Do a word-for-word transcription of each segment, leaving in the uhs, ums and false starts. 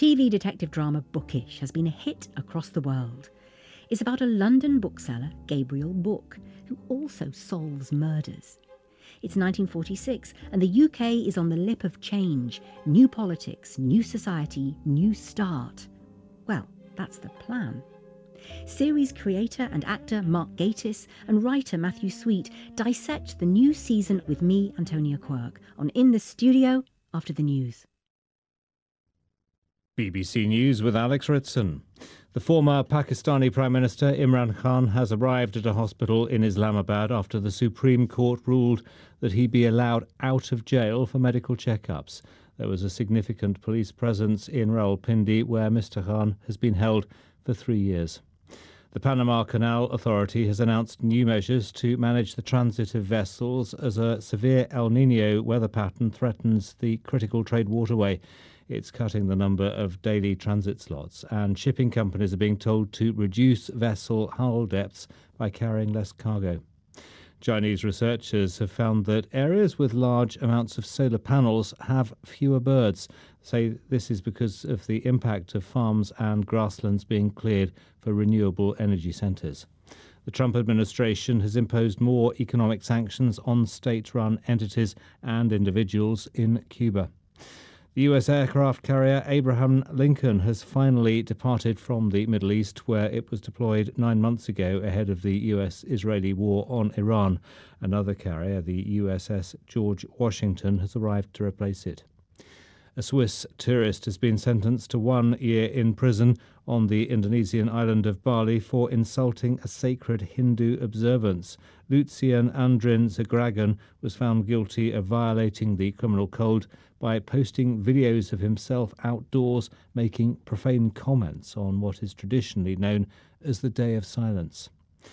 T V detective drama Bookish has been a hit across the world. It's about a London bookseller, Gabriel Book, who also solves murders. It's nineteen forty-six and the U K is on the lip of change. New politics, new society, new start. Well, that's the plan. Series creator and actor Mark Gatiss and writer Matthew Sweet dissect the new season with me, Antonia Quirk, on In the Studio after the news. B B C News with Alex Ritson. The former Pakistani Prime Minister Imran Khan has arrived at a hospital in Islamabad after the Supreme Court ruled that he be allowed out of jail for medical checkups. There was a significant police presence in Rawalpindi, where Mister Khan has been held for three years. The Panama Canal Authority has announced new measures to manage the transit of vessels as a severe El Niño weather pattern threatens the critical trade waterway. It's cutting the number of daily transit slots, and shipping companies are being told to reduce vessel hull depths by carrying less cargo. Chinese researchers have found that areas with large amounts of solar panels have fewer birds. Say this is because of the impact of farms and grasslands being cleared for renewable energy centres. The Trump administration has imposed more economic sanctions on state-run entities and individuals in Cuba. The U S aircraft carrier Abraham Lincoln has finally departed from the Middle East, where it was deployed nine months ago ahead of the U S-Israeli war on Iran. Another carrier, the U S S George Washington, has arrived to replace it. A Swiss tourist has been sentenced to one year in prison on the Indonesian island of Bali for insulting a sacred Hindu observance. Lucian Andrin Zagragan was found guilty of violating the criminal code by posting videos of himself outdoors making profane comments on what is traditionally known as the Day of Silence.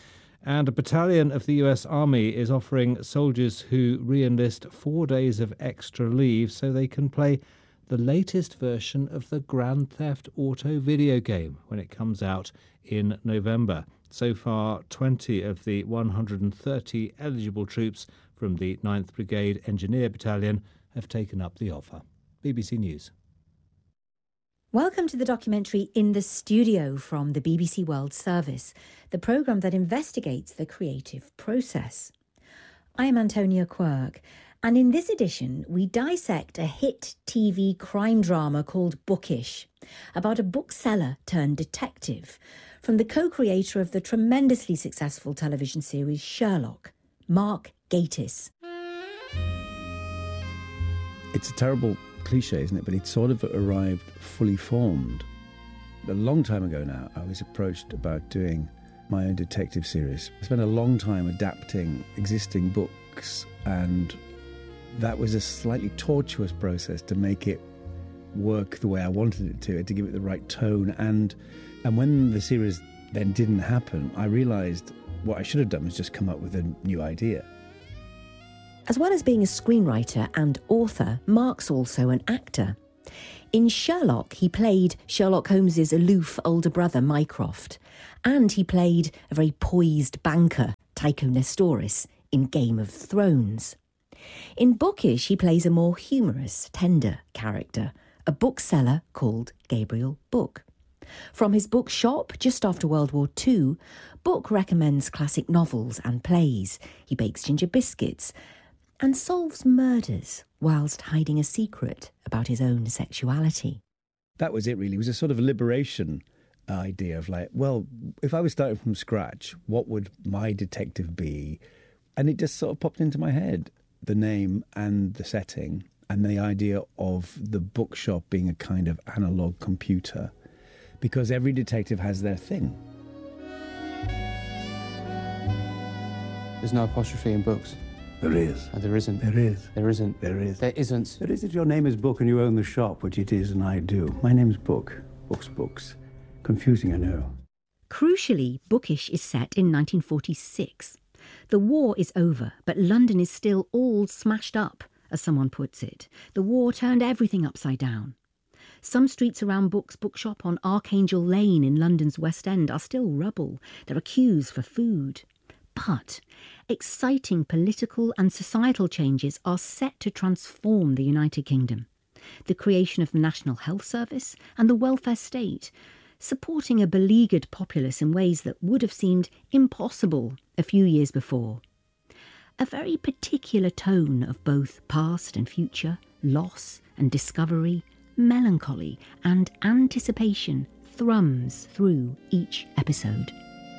And a battalion of the U S Army is offering soldiers who re-enlist four days of extra leave so they can play the latest version of the Grand Theft Auto video game when it comes out in November. So far, twenty of the one hundred thirty eligible troops from the ninth Brigade Engineer Battalion have taken up the offer. B B C News. Welcome to the documentary In the Studio from the B B C World Service, the programme that investigates the creative process. I am Antonia Quirk, and in this edition we dissect a hit T V crime drama called Bookish, about a bookseller turned detective, from the co-creator of the tremendously successful television series Sherlock, Mark Gatiss. It's a terrible cliche, isn't it? But it sort of arrived fully formed. A long time ago now, I was approached about doing my own detective series. I spent a long time adapting existing books, and that was a slightly tortuous process to make it work the way I wanted it to, to give it the right tone. And and when the series then didn't happen, I realised what I should have done was just come up with a new idea. As well as being a screenwriter and author, Mark's also an actor. In Sherlock, he played Sherlock Holmes's aloof older brother, Mycroft, and he played a very poised banker, Tycho Nestoris, in Game of Thrones. In Bookish, he plays a more humorous, tender character, a bookseller called Gabriel Book. From his bookshop just after World War Two, Book recommends classic novels and plays. He bakes ginger biscuits and solves murders whilst hiding a secret about his own sexuality. That was it, really. It was a sort of liberation idea of like, well, if I was starting from scratch, what would my detective be? And it just sort of popped into my head, the name and the setting, and the idea of the bookshop being a kind of analogue computer, because every detective has their thing. There's no apostrophe in books. There is. No, there isn't. There is. There isn't. There is. There isn't. There is if your name is Book and you own the shop, which it is and I do. My name's Book. Books, books. Confusing, I know. Crucially, Bookish is set in nineteen forty-six. The war is over, but London is still all smashed up, as someone puts it. The war turned everything upside down. Some streets around Book's bookshop on Archangel Lane in London's West End are still rubble. There are queues for food. But exciting political and societal changes are set to transform the United Kingdom. the creation of the National Health Service and the welfare state, supporting a beleaguered populace in ways that would have seemed impossible a few years before. A very particular tone of both past and future, loss and discovery, melancholy and anticipation thrums through each episode.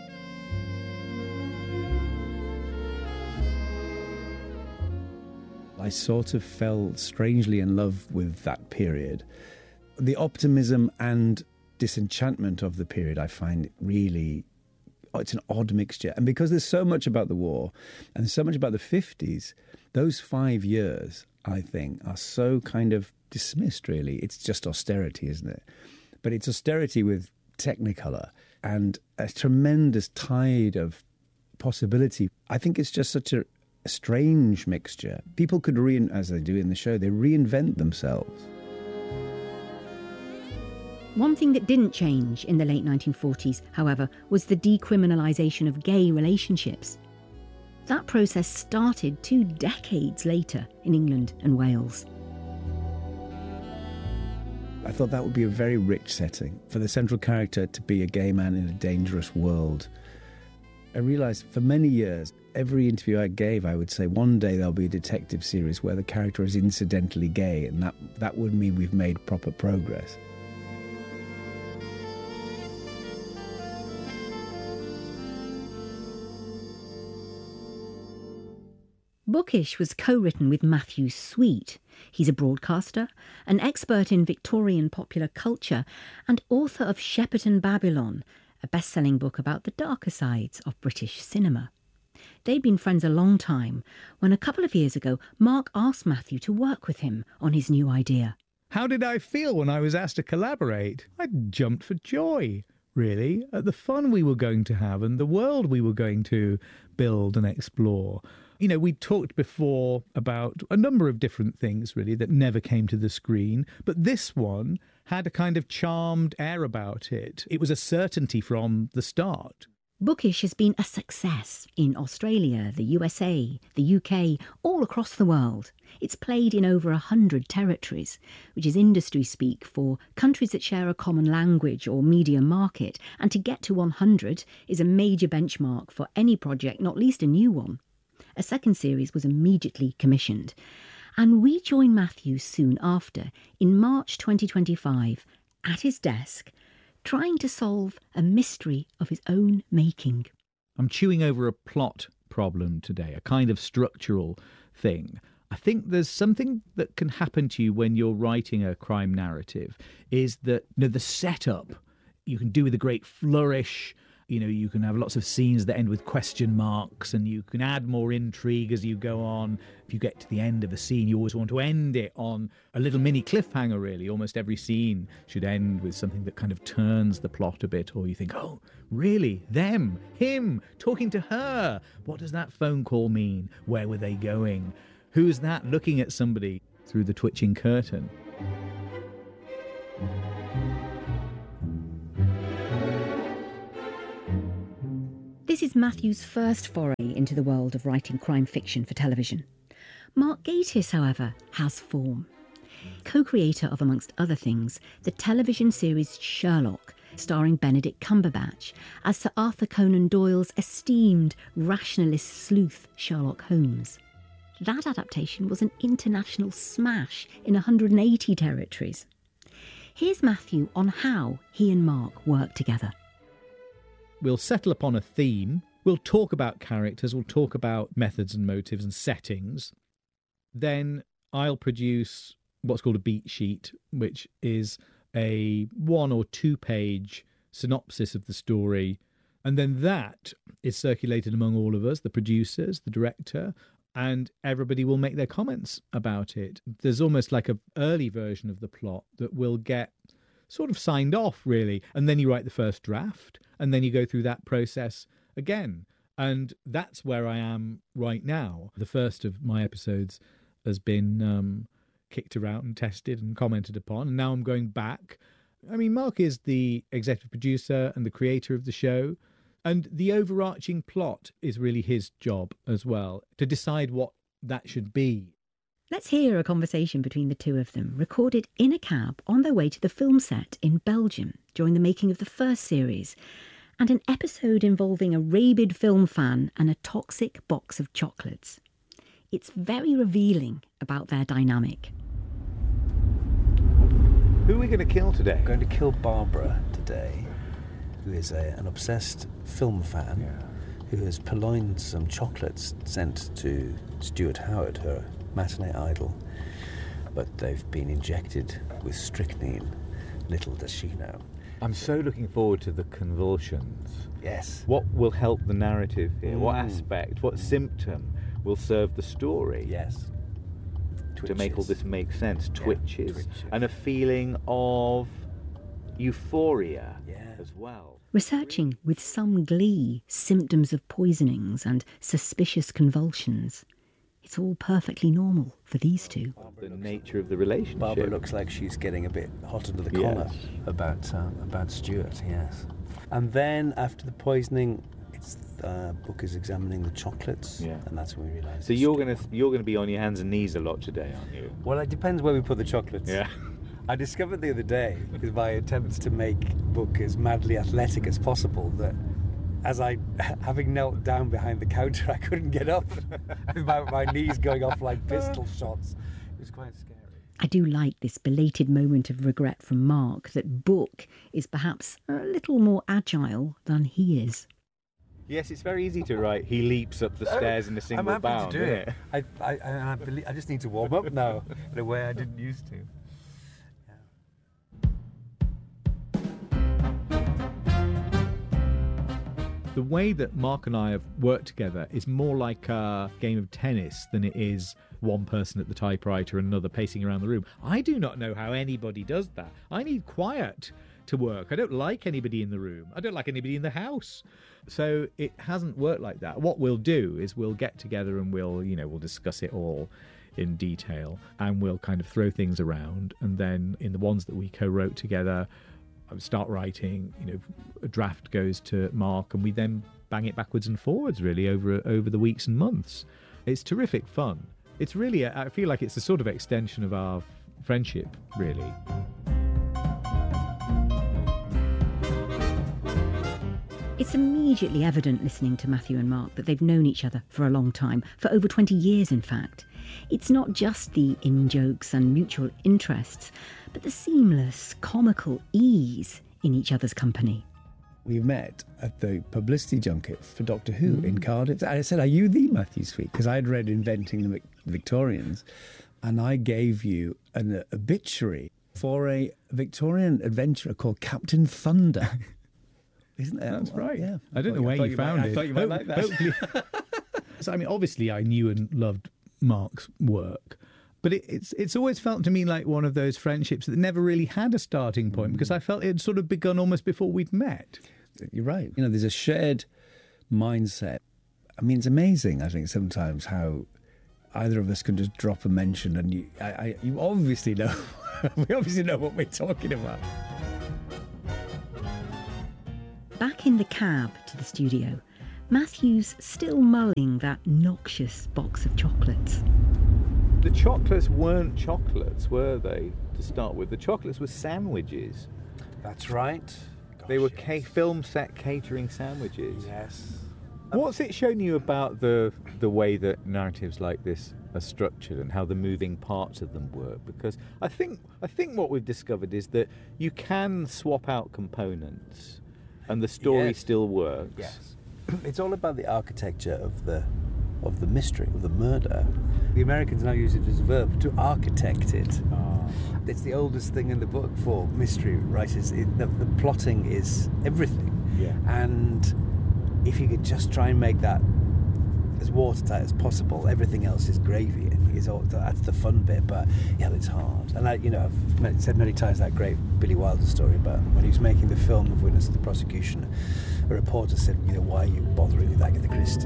I sort of fell strangely in love with that period. The optimism and disenchantment of the period I find really, oh, it's an odd mixture. And because there's so much about the war and so much about the fifties, those five years, I think, are so kind of dismissed, really. It's just austerity, isn't it? But it's austerity with Technicolor and a tremendous tide of possibility. I think it's just such a A strange mixture. People could, re- as they do in the show, they reinvent themselves. One thing that didn't change in the late nineteen forties, however, was the decriminalisation of gay relationships. That process started two decades later in England and Wales. I thought that would be a very rich setting for the central character to be a gay man in a dangerous world. I realised for many years, every interview I gave, I would say one day there'll be a detective series where the character is incidentally gay, and that, that would mean we've made proper progress. Bookish was co-written with Matthew Sweet. He's a broadcaster, an expert in Victorian popular culture, and author of Shepperton Babylon, a best-selling book about the darker sides of British cinema. They'd been friends a long time when a couple of years ago Mark asked Matthew to work with him on his new idea. How did I feel when I was asked to collaborate? I jumped for joy, really, at the fun we were going to have and the world we were going to build and explore. You know, we talked before about a number of different things, really, that never came to the screen, but this one had a kind of charmed air about it. It was a certainty from the start. Bookish has been a success in Australia, the U S A, the U K, all across the world. It's played in over a hundred territories, which is industry speak for countries that share a common language or media market, and to get to one hundred is a major benchmark for any project, not least a new one. A second series was immediately commissioned, and we join Matthew soon after, in March twenty twenty-five, at his desk, trying to solve a mystery of his own making. I'm chewing over a plot problem today, a kind of structural thing. I think there's something that can happen to you when you're writing a crime narrative, is that, you know, the setup you can do with a great flourish. You know, you can have lots of scenes that end with question marks, and you can add more intrigue as you go on. If you get to the end of a scene, you always want to end it on a little mini cliffhanger, really. Almost every scene should end with something that kind of turns the plot a bit, or you think, oh, really? Them? Him? Talking to her? What does that phone call mean? Where were they going? Who's that looking at somebody through the twitching curtain? This is Matthew's first foray into the world of writing crime fiction for television. Mark Gatiss, however, has form. Co-creator of, amongst other things, the television series Sherlock, starring Benedict Cumberbatch as Sir Arthur Conan Doyle's esteemed rationalist sleuth Sherlock Holmes. That adaptation was an international smash in one hundred eighty territories. Here's Matthew on how he and Mark work together. We'll settle upon a theme. We'll talk about characters. We'll talk about methods and motives and settings. Then I'll produce what's called a beat sheet, which is a one or two page synopsis of the story. And then that is circulated among all of us, the producers, the director, and everybody will make their comments about it. There's almost like an early version of the plot that will get sort of signed off, really. And then you write the first draft, and then you go through that process again. And that's where I am right now. The first of my episodes has been um, kicked around and tested and commented upon, and now I'm going back. I mean, Mark is the executive producer and the creator of the show, and the overarching plot is really his job as well, to decide what that should be. Let's hear a conversation between the two of them, recorded in a cab on their way to the film set in Belgium during the making of the first series, and an episode involving a rabid film fan and a toxic box of chocolates. It's very revealing about their dynamic. Who are we going to kill today? We're going to kill Barbara today, who is a, an obsessed film fan, yeah. who has purloined some chocolates sent to Stuart Howard, her matinee idol, but they've been injected with strychnine. Little does she know. I'm so looking forward to the convulsions. Yes. What will help the narrative here? Mm. What aspect, what mm. symptom will serve the story? Yes. Twitches. To make all this make sense. Twitches. Yeah, twitches. And a feeling of euphoria yeah. as well. Researching with some glee symptoms of poisonings and suspicious convulsions. It's all perfectly normal for these two. The nature of the relationship. Barbara looks like she's getting a bit hot under the collar yes. about uh, about Stuart, yes. And then after the poisoning, it's uh, Book is examining the chocolates, yeah. and that's when we realise. So you're going to you're going to be on your hands and knees a lot today, aren't you? Well, it depends where we put the chocolates. Yeah. I discovered the other day, with my attempts to make Book as madly athletic as possible, that as I, having knelt down behind the counter, I couldn't get up with my, my knees going off like pistol shots. It was quite scary. I do like this belated moment of regret from Mark that Book is perhaps a little more agile than he is. Yes, it's very easy to write. He leaps up the stairs in a single I'm happy bound. to do isn't it. it? I, I, I, believe, I just need to warm up now in a way I didn't used to. The way that Mark and I have worked together is more like a game of tennis than it is one person at the typewriter and another pacing around the room. I do not know how anybody does that. I need quiet to work. I don't like anybody in the room. I don't like anybody in the house. So it hasn't worked like that. What we'll do is we'll get together and we'll, you know, we'll discuss it all in detail and we'll kind of throw things around. And then in the ones that we co-wrote together, start writing, you know, a draft goes to Mark and we then bang it backwards and forwards really over over the weeks and months. It's terrific fun. It's really, a, I feel like it's a sort of extension of our friendship, really. It's immediately evident listening to Matthew and Mark that they've known each other for a long time, for over twenty years in fact. It's not just the in-jokes and mutual interests, but the seamless, comical ease in each other's company. We met at the publicity junket for Doctor Who mm. in Cardiff. I said, are you the Matthew Sweet? Because I'd read Inventing the Victorians, and I gave you an obituary for a Victorian adventurer called Captain Thunder. Isn't that? That's right. Yeah. I don't know where you found it. I thought you might like that. Hopefully. So, I mean, obviously I knew and loved Mark's work, but it, it's it's always felt to me like one of those friendships that never really had a starting point, because I felt it had sort of begun almost before we'd met. You're right. You know, there's a shared mindset. I mean, it's amazing, I think, sometimes how either of us can just drop a mention and you, I, I, you obviously know, we obviously know what we're talking about. Back in the cab to the studio, Matthew's still mulling that noxious box of chocolates. The chocolates weren't chocolates, were they, to start with? The chocolates were sandwiches. That's right. Gosh, they were yes. ca- film set catering sandwiches. Yes. What's it shown you about the the way that narratives like this are structured and how the moving parts of them work? Because I think I think what we've discovered is that you can swap out components and the story yes. still works. Yes. It's all about the architecture of the of the mystery, of the murder. The Americans now use it as a verb, to architect it. Oh. It's the oldest thing in the book for mystery writers. It, the, the plotting is everything. Yeah. And if you could just try and make that as watertight as possible, everything else is gravy. I think it's all, that's the fun bit, but yeah, it's hard. And I, you know, I've said many times that great Billy Wilder story about when he was making the film of Witness to the Prosecution, a reporter said, you know, why are you bothering with Agatha Christie?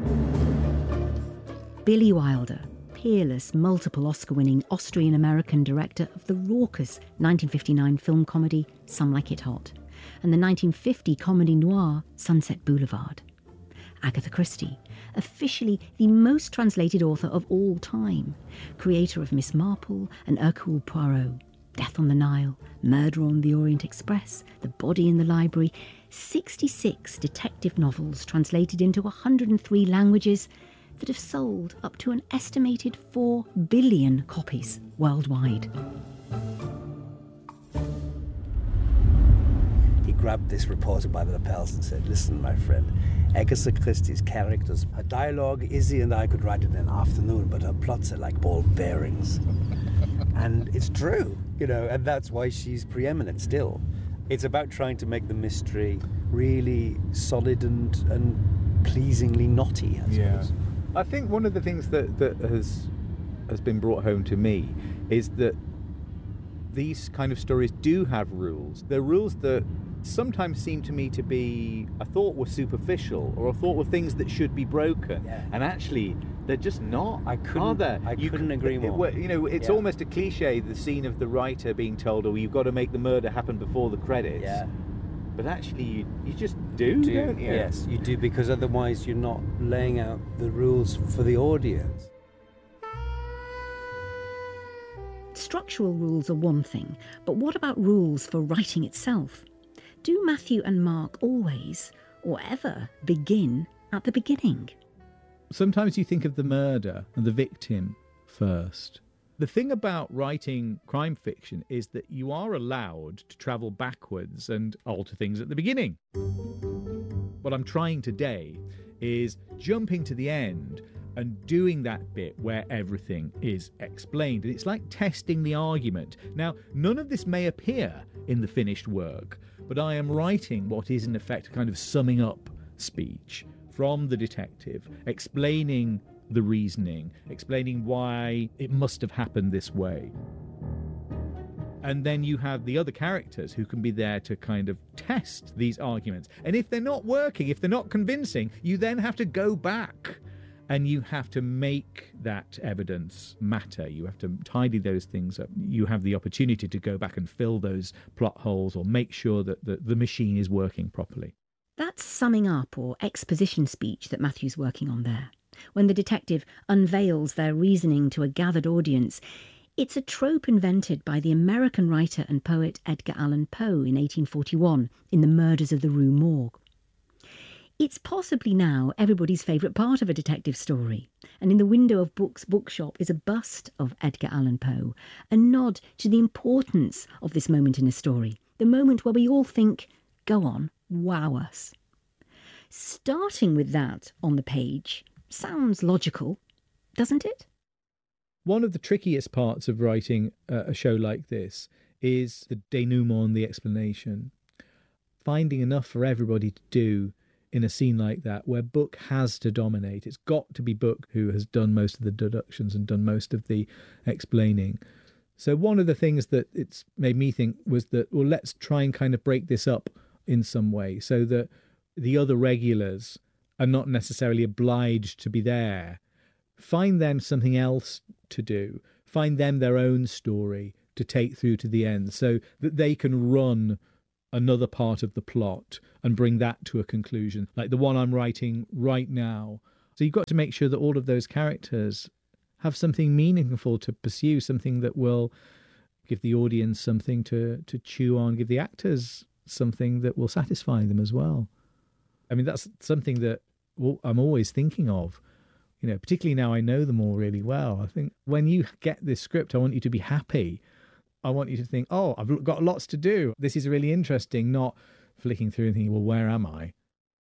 Billy Wilder, peerless, multiple Oscar-winning Austrian-American director of the raucous nineteen fifty-nine film comedy Some Like It Hot and the nineteen fifty comedy noir Sunset Boulevard. Agatha Christie, officially the most translated author of all time, creator of Miss Marple and Hercule Poirot, Death on the Nile, Murder on the Orient Express, The Body in the Library, sixty-six detective novels translated into one hundred three languages that have sold up to an estimated four billion copies worldwide. He grabbed this reporter by the lapels and said, "Listen, my friend, Agatha Christie's characters, her dialogue, Izzy and I could write it in an afternoon, but her plots are like ball bearings." And it's true, you know, and that's why she's preeminent still. It's about trying to make the mystery really solid and, and pleasingly knotty, I Yeah. suppose. I think one of the things that, that has has been brought home to me is that these kind of stories do have rules. They're rules that sometimes seem to me to be, I thought were superficial, or I thought were things that should be broken, Yeah. and actually they're just not. I couldn't- are there? I You couldn't c- agree it- more. well, you know, it's Yeah. almost a cliche, the scene of the writer being told, "Oh, you've got to make the murder happen before the credits." Yeah. But actually, you, you just do, Do- don't you? Yes, you do, because otherwise you're not laying out the rules for the audience. Structural rules are one thing, but what about rules for writing itself? Do Matthew and Mark always, or ever, begin at the beginning? Sometimes you think of the murder and the victim first. The thing about writing crime fiction is that you are allowed to travel backwards and alter things at the beginning. What I'm trying today is jumping to the end and doing that bit where everything is explained. And it's like testing the argument. Now, none of this may appear in the finished work, but I am writing what is in effect a kind of summing up speech from the detective, explaining the reasoning, explaining why it must have happened this way. And then you have the other characters who can be there to kind of test these arguments. And if they're not working, if they're not convincing, you then have to go back and you have to make that evidence matter. You have to tidy those things up. You have the opportunity to go back and fill those plot holes or make sure that the, the machine is working properly. That's summing up or exposition speech that Matthew's working on there. When the detective unveils their reasoning to a gathered audience, it's a trope invented by the American writer and poet Edgar Allan Poe in eighteen forty-one in The Murders of the Rue Morgue. It's possibly now everybody's favourite part of a detective story, and in the window of Book's bookshop is a bust of Edgar Allan Poe, a nod to the importance of this moment in a story, the moment where we all think, go on, wow us. Starting with that on the page sounds logical, doesn't it? One of the trickiest parts of writing a, a show like this is the denouement, the explanation. Finding enough for everybody to do in a scene like that where Book has to dominate. It's got to be Book who has done most of the deductions and done most of the explaining. So one of the things that it's made me think was that, well, let's try and kind of break this up in some way so that the other regulars are not necessarily obliged to be there. Find them something else to do. Find them their own story to take through to the end so that they can run another part of the plot and bring that to a conclusion, like the one I'm writing right now. So you've got to make sure that all of those characters have something meaningful to pursue, something that will give the audience something to, to chew on, give the actors something that will satisfy them as well. I mean, that's something that I'm always thinking of, you know, particularly now I know them all really well. I think when you get this script, I want you to be happy. I want you to think, oh, I've got lots to do. This is really interesting, not flicking through and thinking, well, where am I?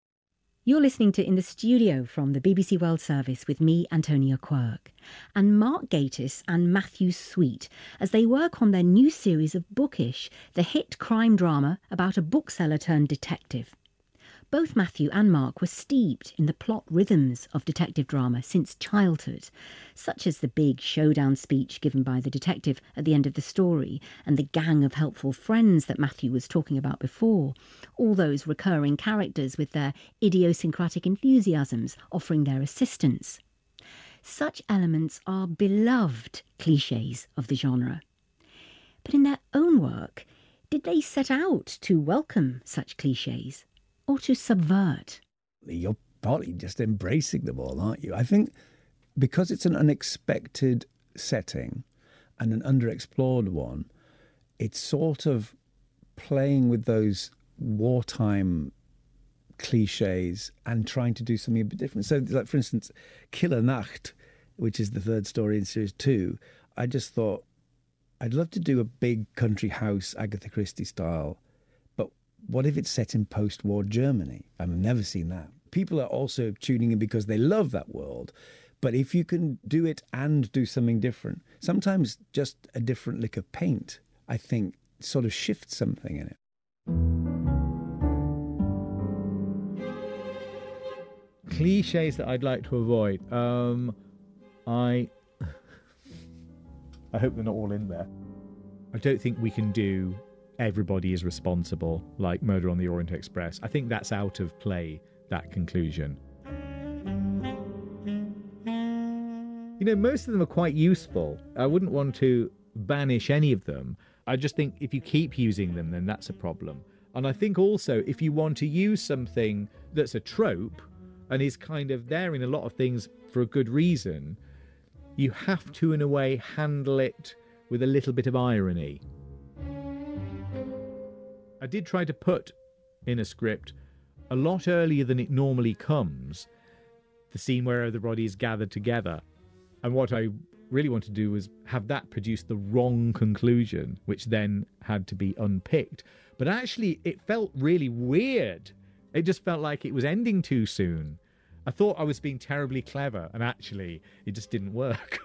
You're listening to In the Studio from the B B C World Service with me, Antonia Quirk, and Mark Gatiss and Matthew Sweet as they work on their new series of Bookish, the hit crime drama about a bookseller turned detective. Both Matthew and Mark were steeped in the plot rhythms of detective drama since childhood, such as the big showdown speech given by the detective at the end of the story and the gang of helpful friends that Matthew was talking about before, all those recurring characters with their idiosyncratic enthusiasms offering their assistance. Such elements are beloved clichés of the genre. But in their own work, did they set out to welcome such clichés? Or to subvert? You're partly just embracing them all, aren't you? I think because it's an unexpected setting and an underexplored one, it's sort of playing with those wartime cliches and trying to do something a bit different. So, like, for instance, Killer Nacht, which is the third story in series two, I just thought I'd love to do a big country house, Agatha Christie style, but what if it's set in post-war Germany? I've never seen that. People are also tuning in because they love that world, but if you can do it and do something different, sometimes just a different lick of paint, I think, sort of shifts something in it. Cliches that I'd like to avoid. Um, I, I hope they're not all in there. I don't think we can do everybody is responsible like Murder on the Orient Express. I think that's out of play, that conclusion. You know, most of them are quite useful. I wouldn't want to banish any of them. I just think if you keep using them, then that's a problem. And I think also if you want to use something that's a trope and is kind of there in a lot of things for a good reason, you have to, in a way, handle it with a little bit of irony. I did try to put in a script, a lot earlier than it normally comes, the scene where everybody is gathered together. And what I really wanted to do was have that produce the wrong conclusion, which then had to be unpicked. But actually, it felt really weird. It just felt like it was ending too soon. I thought I was being terribly clever, and actually, it just didn't work.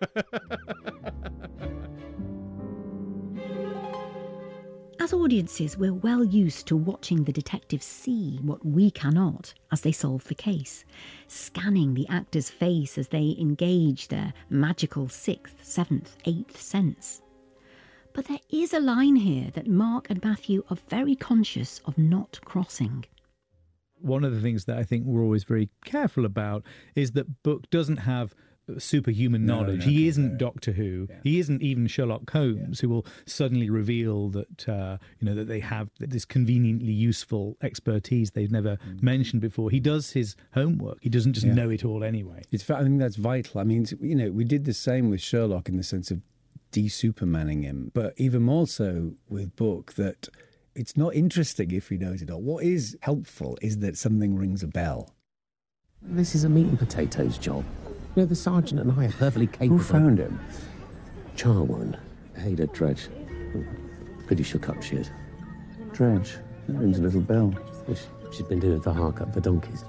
As audiences, we're well used to watching the detectives see what we cannot as they solve the case, scanning the actor's face as they engage their magical sixth, seventh, eighth sense. But there is a line here that Mark and Matthew are very conscious of not crossing. One of the things that I think we're always very careful about is that Book doesn't have superhuman No, knowledge. no, he no, isn't no. Doctor Who. Yeah. He isn't even Sherlock Holmes, Yeah. who will suddenly reveal that uh, you know that they have this conveniently useful expertise they've never Mm. mentioned before. He does his homework. He doesn't just Yeah. know it all anyway. It's, I think that's vital. I mean, you know, we did the same with Sherlock in the sense of de-supermanning him, but even more so with Book, that it's not interesting if he knows it all. What is helpful is that something rings a bell. This is a meat and potatoes job. You know, the sergeant and I are perfectly capable. Who found him? Charwoman, Ada Dredge. Pretty shook up she is. Dredge. That rings a little bell. Well, she- She's been doing the hark up for donkeys.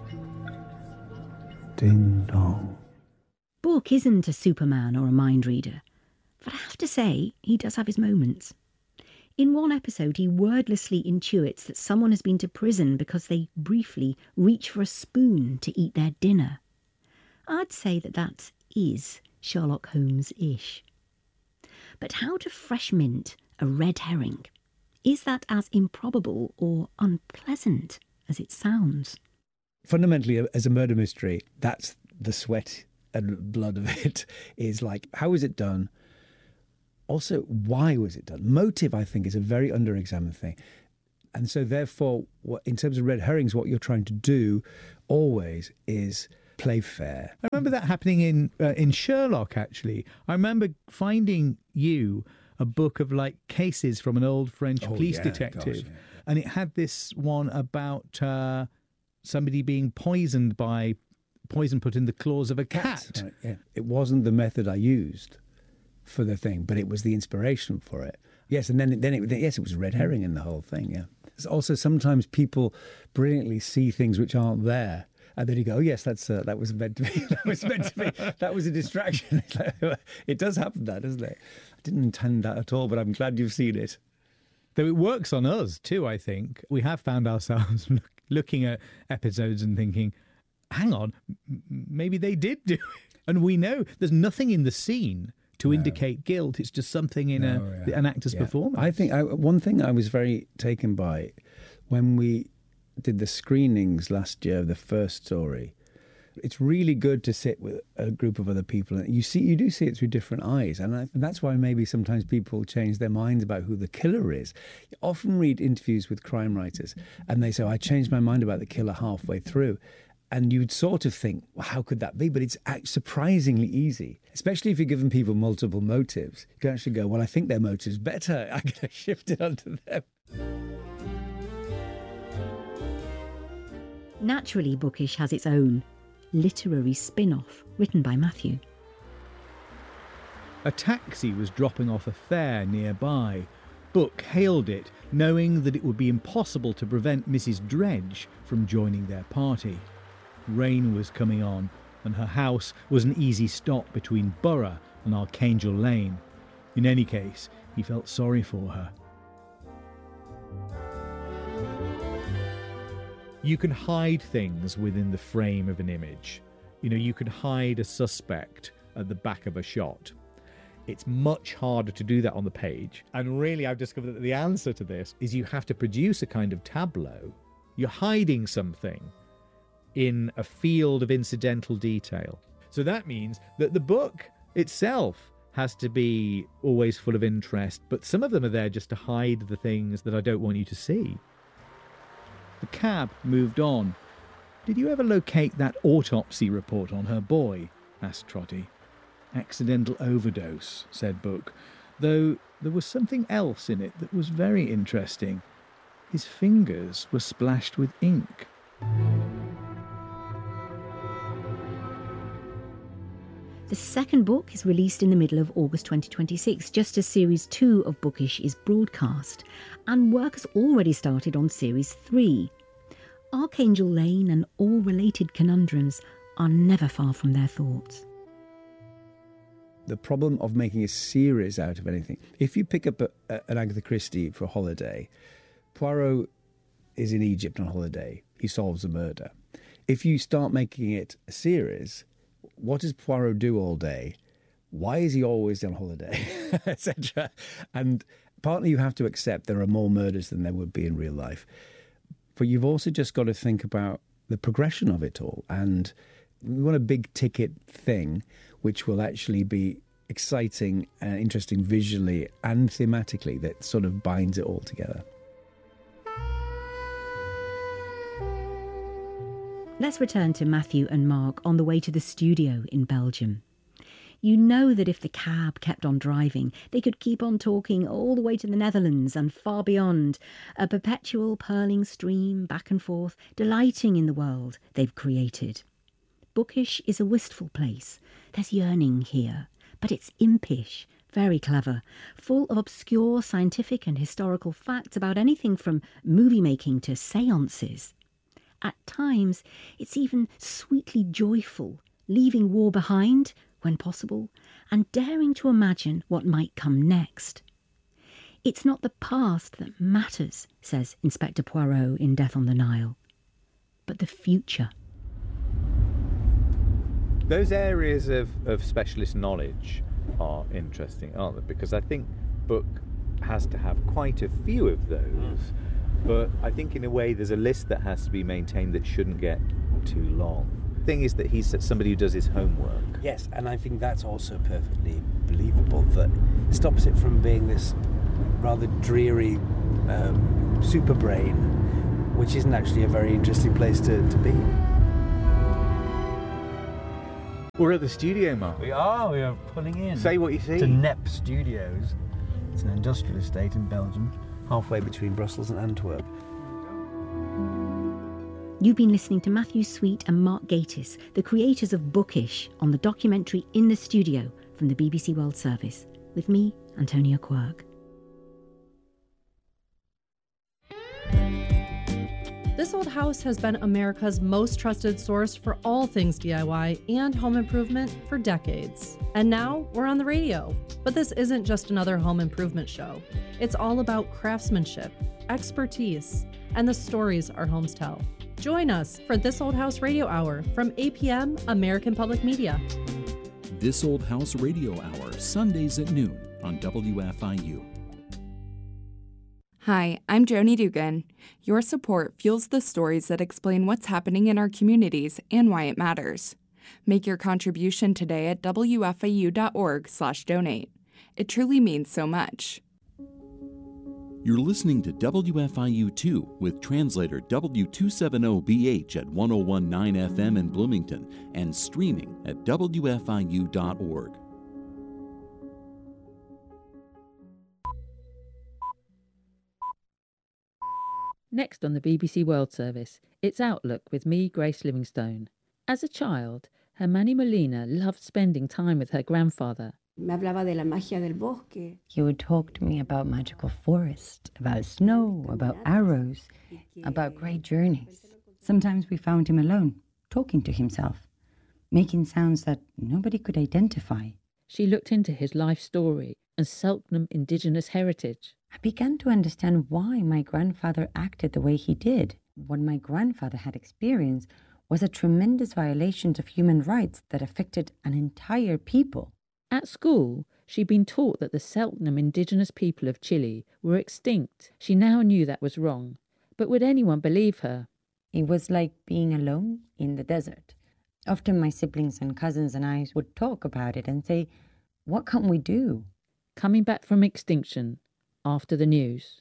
Ding dong. Book isn't a Superman or a mind reader, but I have to say, he does have his moments. In one episode, he wordlessly intuits that someone has been to prison because they briefly reach for a spoon to eat their dinner. I'd say that that is Sherlock Holmes-ish. But how to fresh mint a red herring? Is that as improbable or unpleasant as it sounds? Fundamentally, as a murder mystery, that's the sweat and blood of it, is like, how was it done? Also, why was it done? Motive, I think, is a very under-examined thing. And so therefore, what, in terms of red herrings, what you're trying to do always is play fair. I remember that happening in uh, in Sherlock, actually. I remember finding you a book of like cases from an old French Oh, police yeah, detective. gosh, yeah. And it had this one about uh, somebody being poisoned by poison put in the claws of a cat. Right, yeah. It wasn't the method I used for the thing, but it was the inspiration for it. Yes, and then, then it, yes, it was red herring in the whole thing, yeah. It's also, sometimes people brilliantly see things which aren't there. And then you go, oh, yes, that's uh, that was meant to be. That was meant to be. That was a distraction. It does happen, that, doesn't it? I didn't intend that at all, but I'm glad you've seen it. Though it works on us too, I think. We have found ourselves look, looking at episodes and thinking, hang on, m- maybe they did do it. And we know there's nothing in the scene to No. indicate guilt. It's just something in No, a, yeah. an actor's Yeah. performance. I think I, one thing I was very taken by when we did the screenings last year of the first story. It's really good to sit with a group of other people, and you see, you do see it through different eyes, and, I, and that's why maybe sometimes people change their minds about who the killer is. You often read interviews with crime writers, and they say, oh, "I changed my mind about the killer halfway through," And you'd sort of think, well, how could that be? But it's surprisingly easy, especially if you're giving people multiple motives. You can actually go, well, I think their motive's better. I'm going to shift it onto them. Naturally, Bookish has its own literary spin-off written by Matthew. A taxi was dropping off a fare nearby. Book hailed it, knowing that it would be impossible to prevent Missus Dredge from joining their party. Rain was coming on, and her house was an easy stop between Borough and Archangel Lane. In any case, he felt sorry for her. You can hide things within the frame of an image. You know, you can hide a suspect at the back of a shot. It's much harder to do that on the page. And really, I've discovered that the answer to this is you have to produce a kind of tableau. You're hiding something in a field of incidental detail. So that means that the book itself has to be always full of interest, but some of them are there just to hide the things that I don't want you to see. The cab moved on. Did you ever locate that autopsy report on her boy? Asked Trotty. Accidental overdose, said Book, though there was something else in it that was very interesting. His fingers were splashed with ink. The second book is released in the middle of August twenty twenty-six, just as Series two of Bookish is broadcast, and work has already started on Series three. Archangel Lane and all related conundrums are never far from their thoughts. The problem of making a series out of anything. If you pick up a, a, an Agatha Christie for a holiday, Poirot is in Egypt on holiday. He solves a murder. If you start making it a series, what does Poirot do all day? Why is he always on holiday? et cetera. And partly you have to accept there are more murders than there would be in real life. But you've also just got to think about the progression of it all. And we want a big ticket thing which will actually be exciting and interesting visually and thematically, that sort of binds it all together. Let's return to Matthew and Mark on the way to the studio in Belgium. You know that if the cab kept on driving, they could keep on talking all the way to the Netherlands and far beyond, a perpetual purling stream back and forth, delighting in the world they've created. Bookish is a wistful place. There's yearning here, but it's impish, very clever, full of obscure scientific and historical facts about anything from movie making to seances. At times, it's even sweetly joyful, leaving war behind, when possible, and daring to imagine what might come next. It's not the past that matters, says Inspector Poirot in Death on the Nile, but the future. Those areas of, of specialist knowledge are interesting, aren't they? Because I think Book has to have quite a few of those, but I think in a way there's a list that has to be maintained that shouldn't get too long. The thing is that he's somebody who does his homework. Yes, and I think that's also perfectly believable, that stops it from being this rather dreary um, super brain, which isn't actually a very interesting place to, to be. We're at the studio, Mark. We are, we are pulling in. Say what you see. To N E P Studios. It's an industrial estate in Belgium, halfway between Brussels and Antwerp. You've been listening to Matthew Sweet and Mark Gatiss, the creators of Bookish, on the documentary In the Studio from the B B C World Service, with me, Antonia Quirk. This Old House has been America's most trusted source for all things D I Y and home improvement for decades. And now we're on the radio. But this isn't just another home improvement show. It's all about craftsmanship, expertise, and the stories our homes tell. Join us for This Old House Radio Hour from eight p.m. American Public Media. This Old House Radio Hour, Sundays at noon on W F I U. Hi, I'm Joni Dugan. Your support fuels the stories that explain what's happening in our communities and why it matters. Make your contribution today at W F I U dot org slash donate. It truly means so much. You're listening to W F I U two with translator W two seventy B H at one oh one point nine F M in Bloomington and streaming at W F I U dot org. Next on the B B C World Service, it's Outlook with me, Grace Livingstone. As a child, Hermione Molina loved spending time with her grandfather. Me hablaba de la magia del bosque. He would talk to me about magical forest, about snow, about arrows, about great journeys. Sometimes we found him alone, talking to himself, making sounds that nobody could identify. She looked into his life story and Selknam indigenous heritage. I began to understand why my grandfather acted the way he did. What my grandfather had experienced was a tremendous violation of human rights that affected an entire people. At school, she'd been taught that the Selknam indigenous people of Chile were extinct. She now knew that was wrong. But would anyone believe her? It was like being alone in the desert. Often my siblings and cousins and I would talk about it and say, what can we do? Coming back from extinction after the news.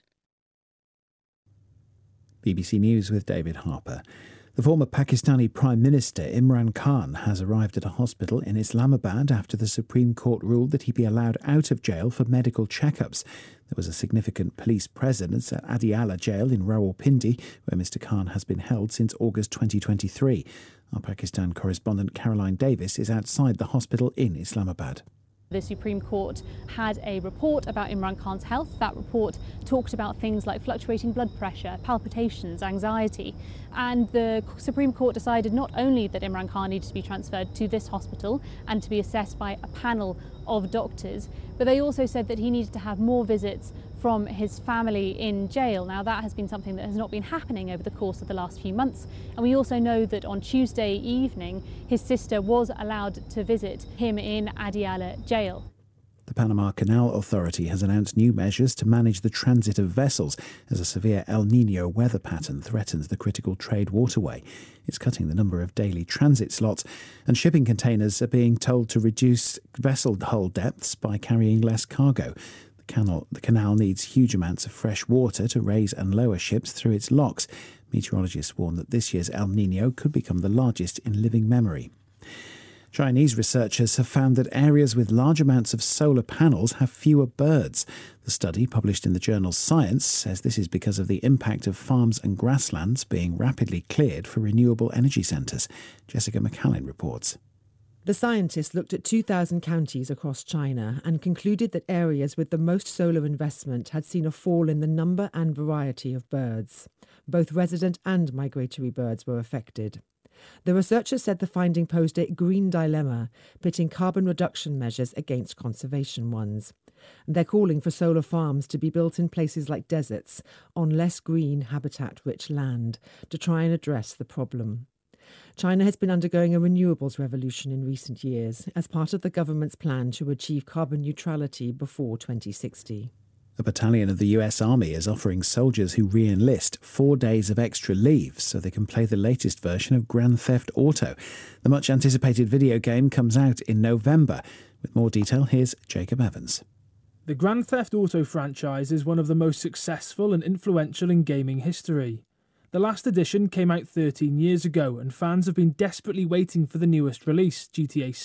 B B C News with David Harper. The former Pakistani Prime Minister Imran Khan has arrived at a hospital in Islamabad after the Supreme Court ruled that he be allowed out of jail for medical checkups. There was a significant police presence at Adiala Jail in Rawalpindi, where Mister Khan has been held since August twenty twenty-three. Our Pakistan correspondent Caroline Davis is outside the hospital in Islamabad. The Supreme Court had a report about Imran Khan's health. That report talked about things like fluctuating blood pressure, palpitations, anxiety. And the Supreme Court decided not only that Imran Khan needed to be transferred to this hospital and to be assessed by a panel of doctors, but they also said that he needed to have more visits from his family in jail. Now, that has been something that has not been happening over the course of the last few months. And we also know that on Tuesday evening, his sister was allowed to visit him in Adiala Jail. The Panama Canal Authority has announced new measures to manage the transit of vessels as a severe El Niño weather pattern threatens the critical trade waterway. It's cutting the number of daily transit slots, and shipping containers are being told to reduce vessel hull depths by carrying less cargo. The canal, the canal needs huge amounts of fresh water to raise and lower ships through its locks. Meteorologists warn that this year's El Niño could become the largest in living memory. Chinese researchers have found that areas with large amounts of solar panels have fewer birds. The study, published in the journal Science, says this is because of the impact of farms and grasslands being rapidly cleared for renewable energy centres. Jessica McCallin reports. The scientists looked at two thousand counties across China and concluded that areas with the most solar investment had seen a fall in the number and variety of birds. Both resident and migratory birds were affected. The researchers said the finding posed a green dilemma, pitting carbon reduction measures against conservation ones. They're calling for solar farms to be built in places like deserts, on less green, habitat-rich land, to try and address the problem. China has been undergoing a renewables revolution in recent years as part of the government's plan to achieve carbon neutrality before twenty sixty. A battalion of the U S Army is offering soldiers who re-enlist four days of extra leave so they can play the latest version of Grand Theft Auto. The much-anticipated video game comes out in November. With more detail, here's Jacob Evans. The Grand Theft Auto franchise is one of the most successful and influential in gaming history. The last edition came out thirteen years ago, and fans have been desperately waiting for the newest release, G T A six.